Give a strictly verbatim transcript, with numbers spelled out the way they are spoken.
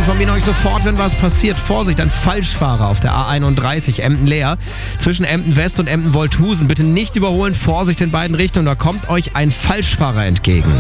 informieren euch sofort, wenn was passiert. Vorsicht, ein Falschfahrer auf der A einunddreißig, Emden-Leer, zwischen Emden-West und Emden-Wolthusen. Bitte nicht überholen, Vorsicht in beiden Richtungen, da kommt euch ein Falschfahrer entgegen.